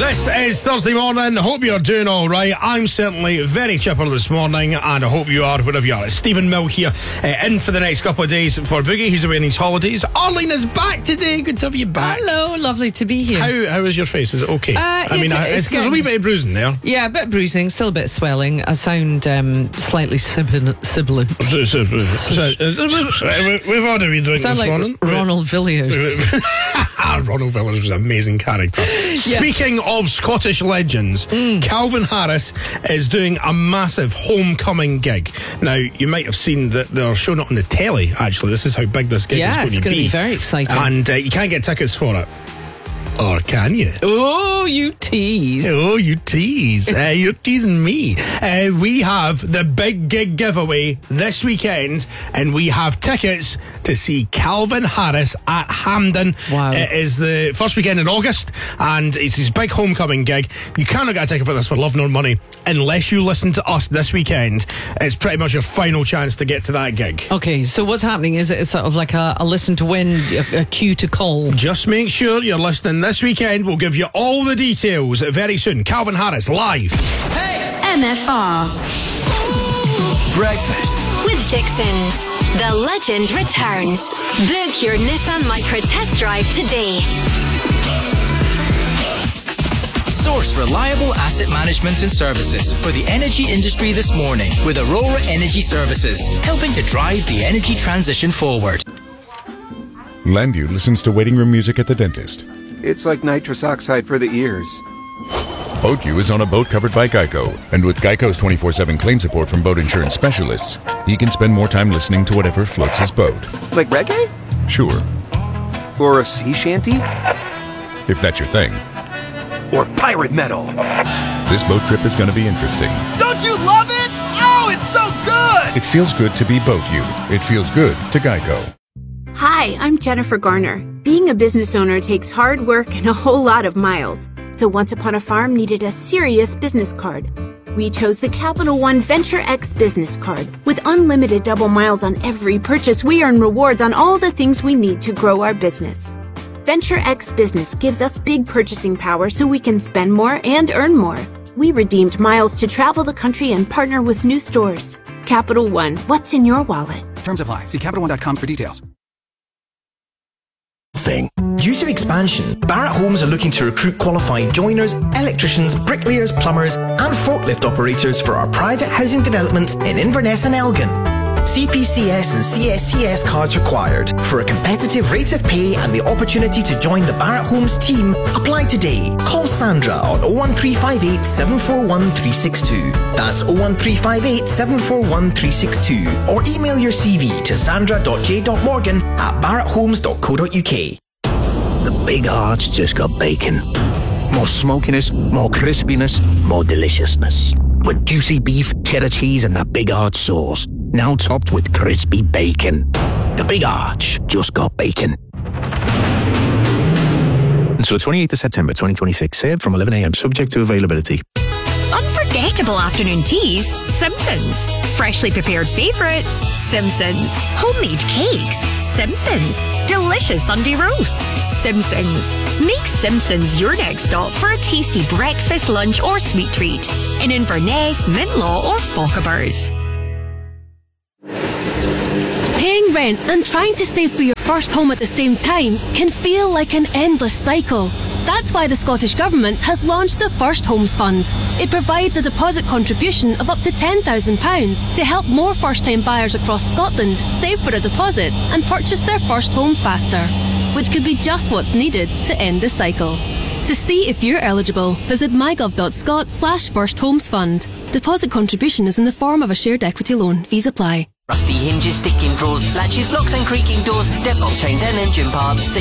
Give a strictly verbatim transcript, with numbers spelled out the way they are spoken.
This is Thursday morning. Hope you're doing all right. I'm certainly very chipper this morning, and I hope you are wherever you are. It's Stephen Mill here, uh, in for the next couple of days for Boogie. He's away on his holidays. Arlene is back today. Good to have you back. Hello, lovely to be here. How how is your face? Is it okay? Uh, I mean, it's, uh, it's it's, there's a wee bit of bruising there. Yeah, a bit of bruising, still a bit of swelling. I sound um, slightly sibilant. sibilant. We've had a wee drink sound this like morning. Ronald Villiers. Ronald Villiers was an amazing character. Yeah. Speaking of Scottish legends, mm. Calvin Harris is doing a massive homecoming gig. Now, you might have seen that they're showing it on the telly, actually. This is how big this gig yeah, is going to be. Yeah, it's going to be very exciting. And uh, you can't get tickets for it. Or can you? Oh, you tease. Oh, you tease. uh, you're teasing me. Uh, we have the big gig giveaway this weekend, and we have tickets to see Calvin Harris at Hampden. Wow. It is the first weekend in August, and it's his big homecoming gig. You cannot get a ticket for this for love nor money unless you listen to us this weekend. It's pretty much your final chance to get to that gig. Okay, so what's happening? Is it sort of like a, a listen to win, a, a cue to call? Just make sure you're listening this weekend. We'll give you all the details very soon. Calvin Harris live. Hey! M F R Breakfast with Dixons. The legend returns. Book your Nissan Micra test drive today. Source reliable asset management and services for the energy industry this morning with Aurora Energy Services, helping to drive the energy transition forward. Landu listens to waiting room music at the dentist. It's like nitrous oxide for the ears. BoatU is on a boat covered by Geico, and with Geico's twenty-four seven claim support from boat insurance specialists, he can spend more time listening to whatever floats his boat. Like reggae? Sure. Or a sea shanty? If that's your thing. Or pirate metal. This boat trip is going to be interesting. Don't you love it? Oh, it's so good! It feels good to be BoatU. It feels good to Geico. Hi, I'm Jennifer Garner. Being a business owner takes hard work and a whole lot of miles. So Once Upon a Farm needed a serious business card. We chose the Capital One Venture X business card. With unlimited double miles on every purchase, we earn rewards on all the things we need to grow our business. Venture X Business gives us big purchasing power so we can spend more and earn more. We redeemed miles to travel the country and partner with new stores. Capital One, what's in your wallet? Terms apply. See Capital One dot com for details. Thing. Due to expansion, Barratt Homes are looking to recruit qualified joiners, electricians, bricklayers, plumbers and forklift operators for our private housing developments in Inverness and Elgin. C P C S and C S C S cards required. For a competitive rate of pay and the opportunity to join the Barratt Homes team, apply today. Call Sandra on oh one three five eight, seven four one, three six two. That's oh one three five eight, seven four one, three six two. Or email your C V to sandra dot j dot morgan at barratt homes dot co dot uk. The Big Heart's just got bacon. More smokiness, more crispiness, more deliciousness. With juicy beef, cheddar cheese and that Big Heart sauce. Now topped with crispy bacon. The Big Arch just got bacon. Until the twenty-eighth of September twenty twenty-six, served from eleven a m subject to availability. Unforgettable afternoon teas, Simpsons. Freshly prepared favourites, Simpsons. Homemade cakes, Simpsons. Delicious Sunday roasts, Simpsons. Make Simpsons your next stop for a tasty breakfast, lunch or sweet treat in Inverness, Minlaw or Fochabers. Paying rent and trying to save for your first home at the same time can feel like an endless cycle. That's why the Scottish Government has launched the First Homes Fund. It provides a deposit contribution of up to ten thousand pounds to help more first-time buyers across Scotland save for a deposit and purchase their first home faster, which could be just what's needed to end the cycle. To see if you're eligible, visit mygov.scot slash First Homes Fund. Deposit contribution is in the form of a shared equity loan. Fees apply. Rusty hinges, sticking drawers, latches, locks and creaking doors, deadbolt chains and engine parts.